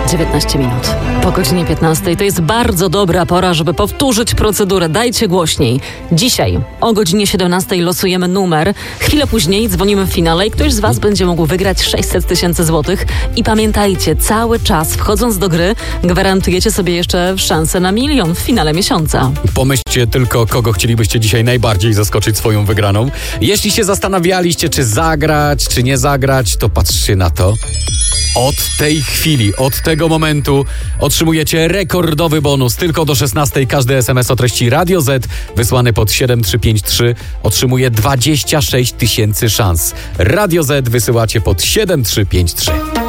19 minut. Po godzinie 15 to jest bardzo dobra pora, żeby powtórzyć procedurę. Dajcie głośniej. Dzisiaj o godzinie 17 losujemy numer. Chwilę później dzwonimy w finale i ktoś z Was będzie mógł wygrać 600 tysięcy złotych. I pamiętajcie, cały czas wchodząc do gry gwarantujecie sobie jeszcze szansę na 1 000 000 w finale miesiąca. Pomyślcie tylko, kogo chcielibyście dzisiaj najbardziej zaskoczyć swoją wygraną. Jeśli się zastanawialiście, czy zagrać, czy nie zagrać, to patrzcie na to. Od tej chwili, od tego momentu otrzymujecie rekordowy bonus. Tylko do 16 każdy SMS o treści Radio Z wysłany pod 7353 otrzymuje 26 000 szans. Radio Z wysyłacie pod 7353.